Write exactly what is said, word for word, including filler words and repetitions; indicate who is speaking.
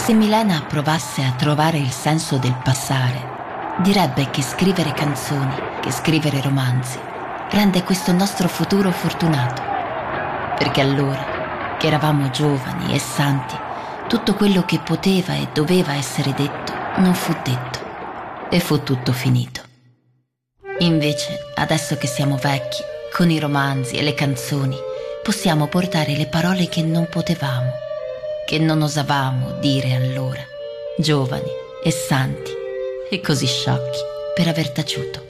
Speaker 1: Se Milena provasse a trovare il senso del passare, direbbe che scrivere canzoni, che scrivere romanzi, rende questo nostro futuro fortunato. Perché allora, che eravamo giovani e santi, tutto quello che poteva e doveva essere detto non fu detto e fu tutto finito. Invece, adesso che siamo vecchi, con i romanzi e le canzoni, possiamo portare le parole che non potevamo, che non osavamo dire allora, giovani e santi e così sciocchi per aver taciuto.